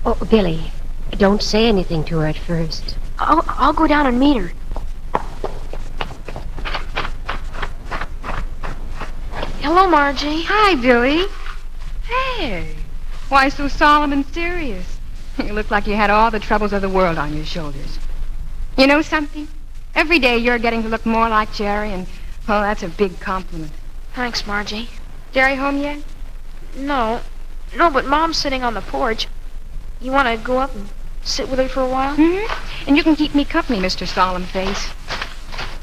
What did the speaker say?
Oh, Billy, don't say anything to her at first. I'll go down and meet her. Hello, Margie. Hi, Billy. Hey, why so solemn and serious? You look like you had all the troubles of the world on your shoulders. You know something? Every day you're getting to look more like Jerry, and, well, that's a big compliment. Thanks, Margie. Jerry home yet? No, but Mom's sitting on the porch. You want to go up and sit with her for a while? Mm-hmm. And you can keep me company, Mr. Solemn Face.